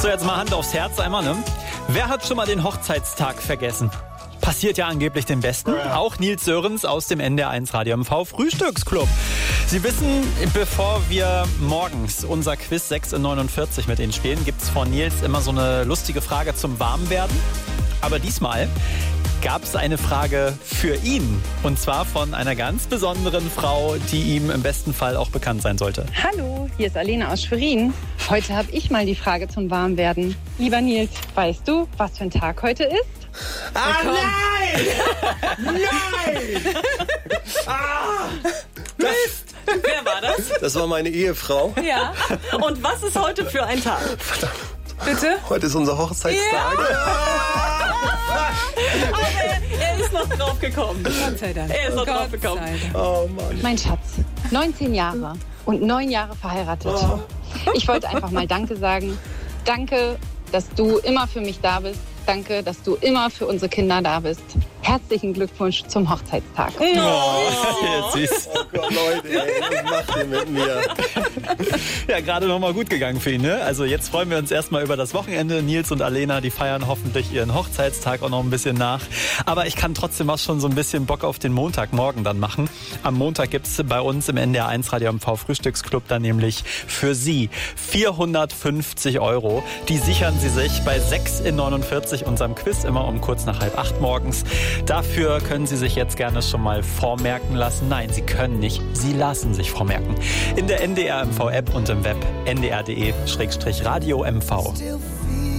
So, jetzt mal Hand aufs Herz einmal, ne? Wer hat schon mal den Hochzeitstag vergessen? Passiert ja angeblich den Besten. Auch Nils Sörens aus dem NDR1 Radio MV Frühstücksclub. Sie wissen, bevor wir morgens unser Quiz 6 in 49 mit Ihnen spielen, gibt es von Nils immer so eine lustige Frage zum Warmwerden. Aber diesmal gab es eine Frage für ihn. Und zwar von einer ganz besonderen Frau, die ihm im besten Fall auch bekannt sein sollte. Hallo, hier ist Alena aus Schwerin. Heute habe ich mal die Frage zum Warmwerden. Lieber Nils, weißt du, was für ein Tag heute ist? Ah, nein! Nein! Ah! Mist! Wer war das? Das war meine Ehefrau. Ja. Und was ist heute für ein Tag? Verdammt. Bitte? Heute ist unser Hochzeitstag. Aber er ist noch drauf gekommen. Gott sei Dank. Er ist noch drauf gekommen. Oh Mann. Mein Schatz, 19 Jahre und 9 Jahre verheiratet. Oh. Ich wollte einfach mal Danke sagen. Danke, dass du immer für mich da bist. Danke, dass du immer für unsere Kinder da bist. Herzlichen Glückwunsch zum Hochzeitstag. Süß. Oh Gott, Leute, ey, was macht ihr mit mir? Ja, gerade noch mal gut gegangen für ihn, ne? Also jetzt freuen wir uns erstmal über das Wochenende. Nils und Alena, die feiern hoffentlich ihren Hochzeitstag auch noch ein bisschen nach. Aber ich kann trotzdem auch schon so ein bisschen Bock auf den Montagmorgen dann machen. Am Montag gibt's bei uns im NDR1 Radio MV Frühstücksclub dann nämlich für Sie 450 €. Die sichern Sie sich bei 6 in 49, unserem Quiz, immer um kurz nach 7:30 morgens. Dafür können Sie sich jetzt gerne schon mal vormerken lassen. Nein, Sie können nicht. Sie lassen sich vormerken. In der NDR MV App und im Web ndr.de/radio MV.